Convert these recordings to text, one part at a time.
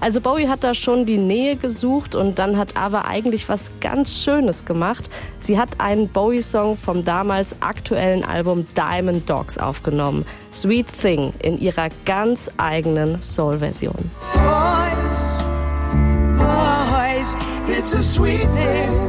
Also Bowie hat da schon die Nähe gesucht und dann hat Ava eigentlich was ganz Schönes gemacht. Sie hat einen Bowie-Song vom damals aktuellen Album Diamond Dogs aufgenommen. Sweet Thing in ihrer ganz eigenen Soul-Version. Boys, it's a sweet thing.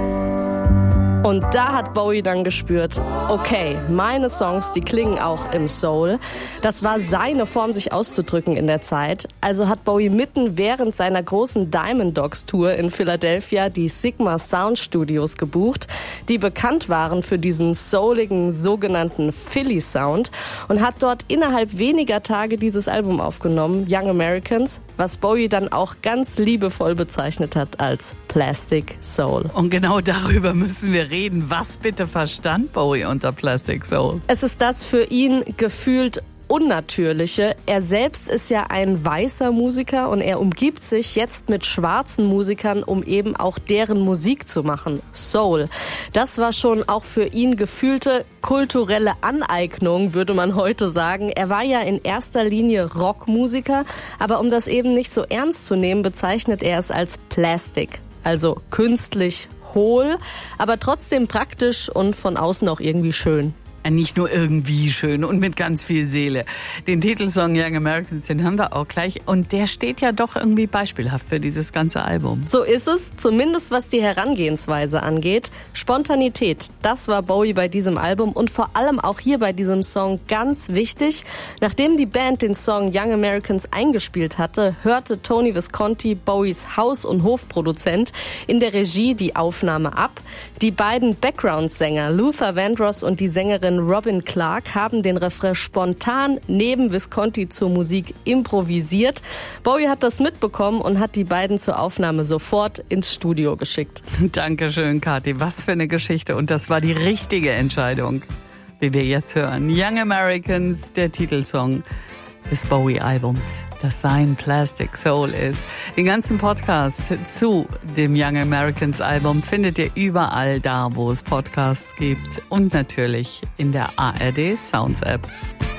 Und da hat Bowie dann gespürt, okay, meine Songs, die klingen auch im Soul. Das war seine Form, sich auszudrücken in der Zeit. Also hat Bowie mitten während seiner großen Diamond Dogs Tour in Philadelphia die Sigma Sound Studios gebucht, die bekannt waren für diesen souligen sogenannten Philly Sound, und hat dort innerhalb weniger Tage dieses Album aufgenommen, Young Americans, was Bowie dann auch ganz liebevoll bezeichnet hat als Plastic Soul. Und genau darüber müssen wir reden. Was bitte verstand Bowie unter Plastic Soul? Es ist das für ihn gefühlt Unnatürliche. Er selbst ist ja ein weißer Musiker und er umgibt sich jetzt mit schwarzen Musikern, um eben auch deren Musik zu machen. Soul. Das war schon auch für ihn gefühlte kulturelle Aneignung, würde man heute sagen. Er war ja in erster Linie Rockmusiker, aber um das eben nicht so ernst zu nehmen, bezeichnet er es als Plastic. Also künstlich hohl, aber trotzdem praktisch und von außen auch irgendwie schön. Nicht nur irgendwie schön und mit ganz viel Seele. Den Titelsong Young Americans, den hören wir auch gleich. Und der steht ja doch irgendwie beispielhaft für dieses ganze Album. So ist es, zumindest was die Herangehensweise angeht. Spontanität, das war Bowie bei diesem Album und vor allem auch hier bei diesem Song ganz wichtig. Nachdem die Band den Song Young Americans eingespielt hatte, hörte Tony Visconti, Bowies Haus- und Hofproduzent, in der Regie die Aufnahme ab. Die beiden Background-Sänger Luther Vandross und die Sängerin Robin Clark haben den Refrain spontan neben Visconti zur Musik improvisiert. Bowie hat das mitbekommen und hat die beiden zur Aufnahme sofort ins Studio geschickt. Dankeschön, Kathi. Was für eine Geschichte. Und das war die richtige Entscheidung, wie wir jetzt hören. Young Americans, der Titelsong des Bowie-Albums, das sein Plastic Soul ist. Den ganzen Podcast zu dem Young Americans Album findet ihr überall da, wo es Podcasts gibt und natürlich in der ARD Sounds App.